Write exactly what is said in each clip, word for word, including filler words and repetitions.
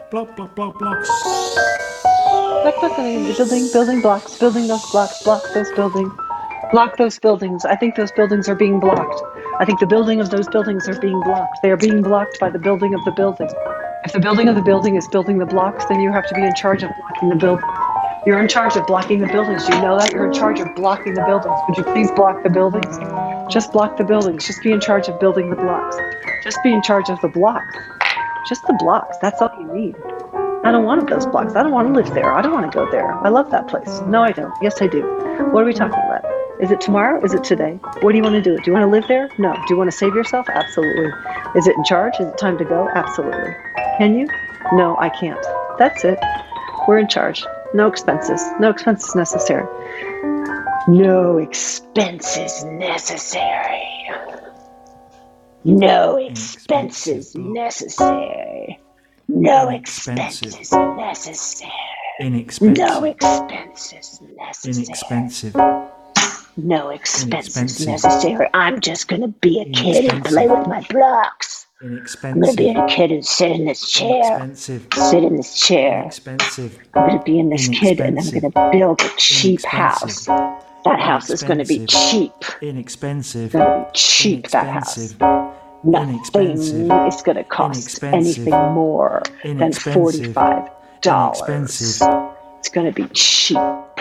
Block, block, block, blocks. Block, block, building, building blocks, building those blocks, block those buildings, block those buildings. I think those buildings are being blocked. I think the building of those buildings are being blocked. They are being blocked by the building of the building. If the building of the building is building the blocks, then you have to be in charge of blocking the building. You're in charge of blocking the buildings. Do you know that? You're in charge of blocking the buildings. Would you please block the buildings? Just block the buildings. Just be in charge of building the blocks. Just be in charge of the blocks. Just the blocks. That's all you need. I don't want those blocks. I don't want to live there. I don't want to go there. I love that place. No, I don't. Yes, I do. What are we talking about? Is it tomorrow? Is it today? What do you want to do? Do you want to live there? No. Do you want to save yourself? Absolutely. Is it in charge? Is it time to go? Absolutely. Can you? No, I can't. That's it. We're in charge. No expenses. No expenses necessary. No expenses necessary. No expenses necessary. No expenses necessary. Inexpensive. No expenses necessary. Inexpensive. No expenses Inexpensive. necessary. I'm just gonna be a kid and Inexpensive. play with my blocks. I'm gonna Inexpensive. be a kid and sit in this chair. Inexpensive. Sit in this chair. Inexpensive. I'm gonna be in this kid and I'm Inexpensive. gonna build a cheap house. Inexpensive. That house is gonna be cheap. Inexpensive. Gonna be cheap, that house. Inexpensive. Nothing Inexpensive. is gonna cost Inexpensive. anything more than Inexpensive. forty-five dollars. Inexpensive. It's gonna be cheap.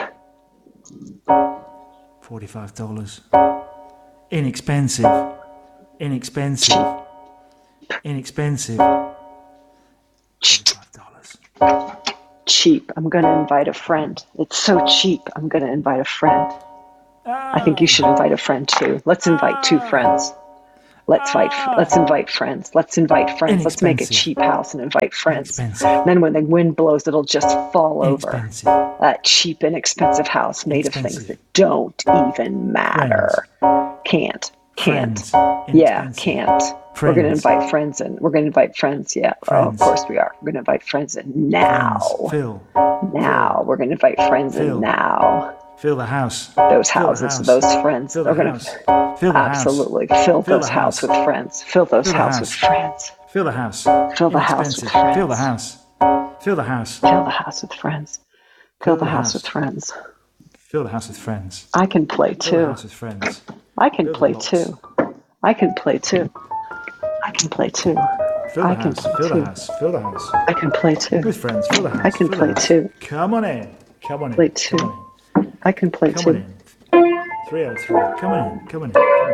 Forty-five dollars. Inexpensive. Inexpensive. Inexpensive. Forty-five dollars. Cheap. I'm gonna invite a friend. It's so cheap. I'm gonna invite a friend. I think you should invite a friend too. Let's invite two friends. Let's invite. Let's invite friends. Let's invite friends. Let's make a Inexpensive. cheap house and invite friends. Inexpensive. Then when the wind blows, it'll just fall over. Inexpensive. That cheap, inexpensive house made of things Expensive. that don't even matter. Can't. Can't. Friends. Yeah, Inexpensive. can't. We're going to Friends. invite friends in. We're going to invite friends. Yeah. Oh, of Friends. course we are. We're going to invite friends in now. Friends. Fill. Now. We're going to invite friends Fill. in now. Fill the house. Those Fill the houses, house. those friends. Fill They're the going house. to Fill the house. absolutely fill, Fill those the house house. with friends. Fill those Fill the house house. with friends. Fill the house. Fill the house with Inexpensive. friends. Fill the house. Fill the house. Fill the house with friends. Fill the house with friends. Fill the house with friends. I can play Fill the too. house with friends. I can Fill the play box. too. I can play too. I can play too. Fill the I can house. play Fill too. the house. Fill the house. I can play too. With friends. Fill the house. I can Fill play the house. too. Come on in. Come on in. Play too. Come on in. I can play Come too. on in. three oh three. Come on in. Come on in.